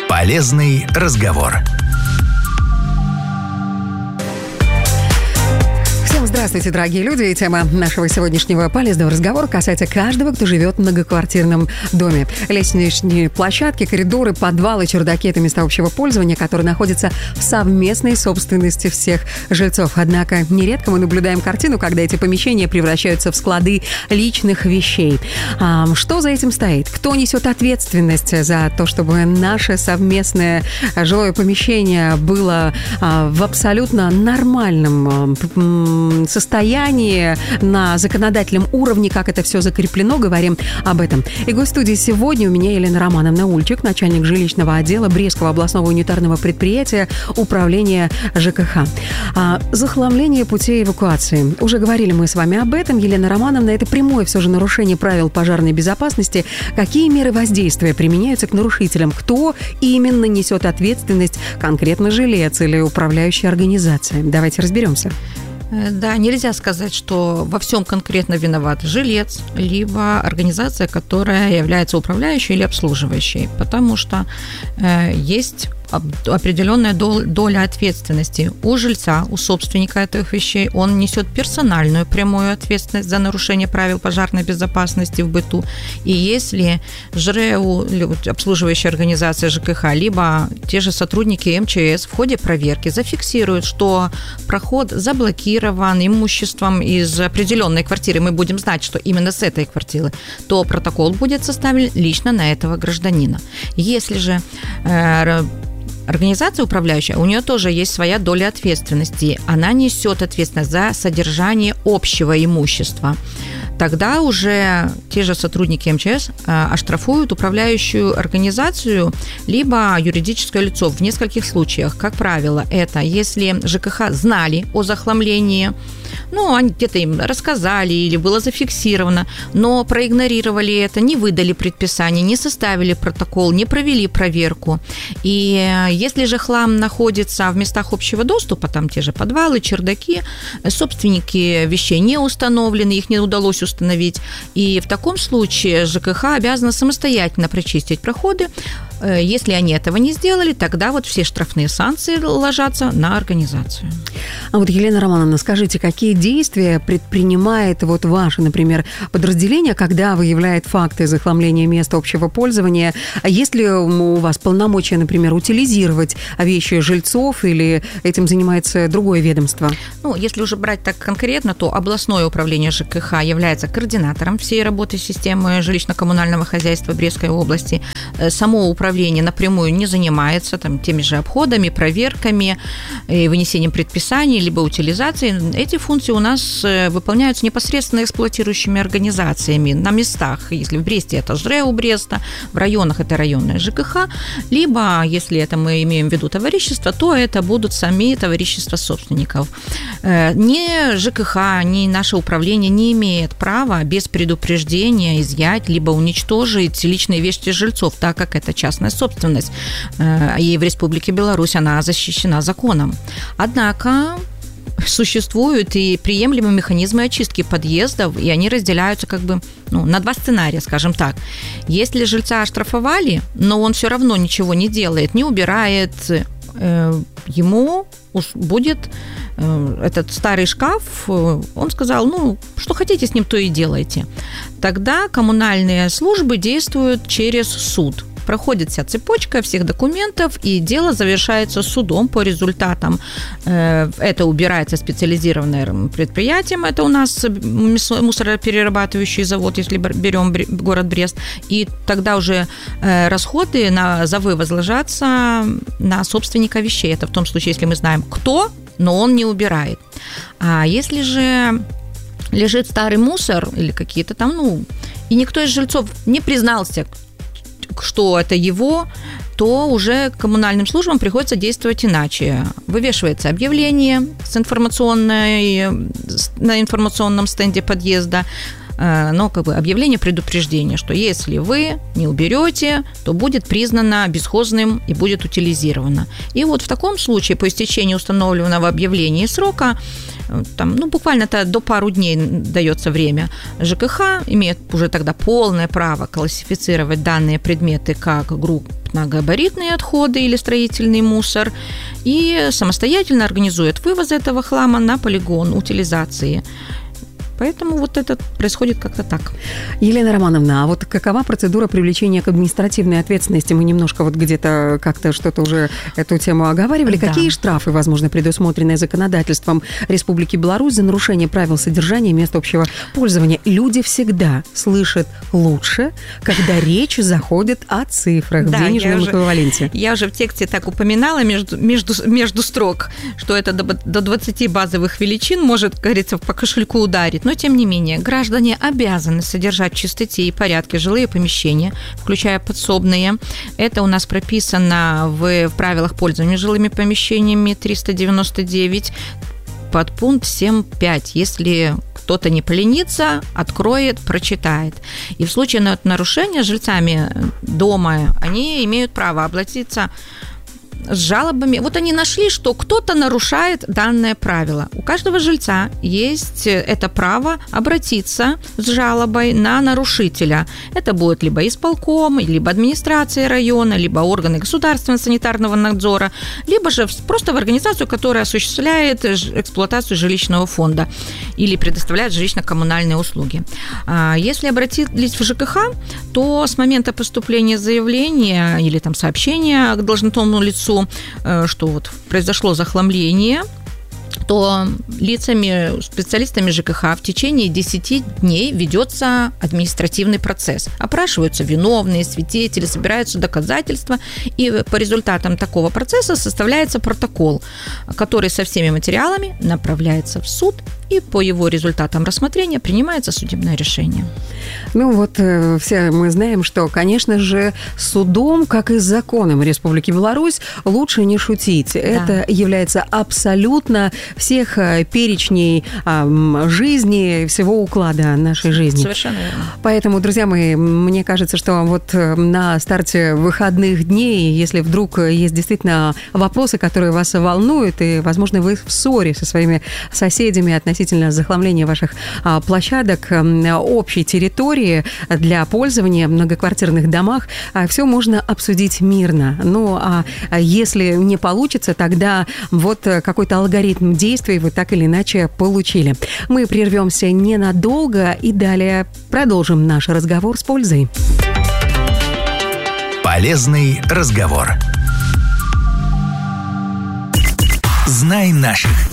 Полезный разговор. Здравствуйте, дорогие люди. И тема нашего сегодняшнего полезного разговора касается каждого, кто живет в многоквартирном доме. Лестничные площадки, коридоры, подвалы, чердаки – это места общего пользования, которые находятся в совместной собственности всех жильцов. Однако нередко мы наблюдаем картину, когда эти помещения превращаются в склады личных вещей. Что за этим стоит? Кто несет ответственность за то, чтобы наше совместное жилое помещение было в абсолютно нормальном состоянии, на законодательном уровне, как это все закреплено, говорим об этом. И гость студии сегодня у меня Елена Романовна Ульчик, начальник жилищного отдела Брестского областного унитарного предприятия управления ЖКХ. Захламление путей эвакуации. Уже говорили мы с вами об этом. Елена Романовна, это прямое все же нарушение правил пожарной безопасности. Какие меры воздействия применяются к нарушителям? Кто именно несет ответственность? Конкретно жилец или управляющая организация? Давайте разберемся. Да, нельзя сказать, что во всем конкретно виноват жилец, либо организация, которая является управляющей или обслуживающей, потому что есть определенная доля ответственности у жильца, у собственника этих вещей. Он несет персональную прямую ответственность за нарушение правил пожарной безопасности в быту. И если ЖРЭУ, обслуживающая организация ЖКХ, либо те же сотрудники МЧС в ходе проверки зафиксируют, что проход заблокирован имуществом из определенной квартиры, мы будем знать, что именно с этой квартиры, то протокол будет составлен лично на этого гражданина. Если же организация управляющая, у нее тоже есть своя доля ответственности. Она несет ответственность за содержание общего имущества. Тогда уже те же сотрудники МЧС оштрафуют управляющую организацию либо юридическое лицо в нескольких случаях. Как правило, это если ЖКХ знали о захламлении, они где-то им рассказали или было зафиксировано, но проигнорировали это, не выдали предписание, не составили протокол, не провели проверку. И если же хлам находится в местах общего доступа, там те же подвалы, чердаки, собственники вещей не установлены, их не удалось установить, и в таком случае ЖКХ обязана самостоятельно прочистить проходы. Если они этого не сделали, тогда все штрафные санкции ложатся на организацию. Елена Романовна, скажите, какие действия предпринимает ваше, например, подразделение, когда выявляет факты захламления мест общего пользования? Есть ли у вас полномочия, например, утилизировать вещи жильцов, или этим занимается другое ведомство? Если уже брать так конкретно, то областное управление ЖКХ является координатором всей работы системы жилищно-коммунального хозяйства Брестской области. Само управление напрямую не занимается теми же обходами, проверками, вынесением предписаний, либо утилизацией. Эти функции у нас выполняются непосредственно эксплуатирующими организациями на местах. Если в Бресте это ЖРЭУ Бреста, в районах это районное ЖКХ, либо, если это мы имеем в виду товарищество, то это будут сами товарищества собственников. Ни ЖКХ, ни наше управление не имеет права без предупреждения изъять либо уничтожить личные вещи жильцов, так как это частная собственность. И в Республике Беларусь она защищена законом. Однако существуют и приемлемые механизмы очистки подъездов, и они разделяются на два сценария, скажем так. Если жильца оштрафовали, но он все равно ничего не делает, не убирает, ему будет этот старый шкаф, он сказал, что хотите с ним, то и делайте. Тогда коммунальные службы действуют через суд. Проходит вся цепочка всех документов, и дело завершается судом по результатам. Это убирается специализированным предприятием, это у нас мусороперерабатывающий завод, если берем город Брест, и тогда уже расходы за вывоз ложатся на собственника вещей. Это в том случае, если мы знаем, кто, но он не убирает. А если же лежит старый мусор или какие-то и никто из жильцов не признался, что это его, то уже коммунальным службам приходится действовать иначе. Вывешивается объявление на информационном стенде подъезда, но как бы объявление предупреждения, что если вы не уберете, то будет признано бесхозным и будет утилизировано. И вот в таком случае, по истечении установленного в объявлении срока, там, буквально-то до пару дней дается время, ЖКХ имеет уже тогда полное право классифицировать данные предметы как крупногабаритные отходы или строительный мусор и самостоятельно организует вывоз этого хлама на полигон утилизации. Поэтому вот это происходит как-то так. Елена Романовна, а вот какова процедура привлечения к административной ответственности? Мы немножко вот где-то как-то что-то уже эту тему оговаривали. Да. Какие штрафы, возможно, предусмотрены законодательством Республики Беларусь за нарушение правил содержания мест общего пользования? Люди всегда слышат лучше, когда речь заходит о цифрах в денежном эквиваленте. Я уже в тексте так упоминала между строк, что это до 20 базовых величин может, как говорится, по кошельку ударить. Но, тем не менее, граждане обязаны содержать в чистоте и порядке жилые помещения, включая подсобные. Это у нас прописано в правилах пользования жилыми помещениями 399, подпункт 7.5. Если кто-то не поленится, откроет, прочитает. И в случае нарушения жильцами дома они имеют право обратиться с жалобами. Вот они нашли, что кто-то нарушает данное правило. У каждого жильца есть это право обратиться с жалобой на нарушителя. Это будет либо исполком, либо администрация района, либо органы государственного санитарного надзора, либо же просто в организацию, которая осуществляет эксплуатацию жилищного фонда или предоставляет жилищно-коммунальные услуги. Если обратились в ЖКХ, то с момента поступления заявления или там сообщения к должностному лицу, что вот произошло захламление, то лицами, специалистами ЖКХ в течение 10 дней ведется административный процесс. Опрашиваются виновные, свидетели, собираются доказательства, и по результатам такого процесса составляется протокол, который со всеми материалами направляется в суд, и по его результатам рассмотрения принимается судебное решение. Все мы знаем, что, конечно же, судом, как и с законом Республики Беларусь, лучше не шутить. Да. Это является абсолютно всех перечней жизни, всего уклада нашей жизни. Совершенно верно. Поэтому, друзья мои, мне кажется, что вот на старте выходных дней, если вдруг есть действительно вопросы, которые вас волнуют, и, возможно, вы в ссоре со своими соседями относительно захламления ваших площадок, общей территории для пользования в многоквартирных домах, все можно обсудить мирно. А если не получится, тогда вот какой-то алгоритм действий вы так или иначе получили. Мы прервемся ненадолго и далее продолжим наш разговор с пользой. Полезный разговор. Знай наших.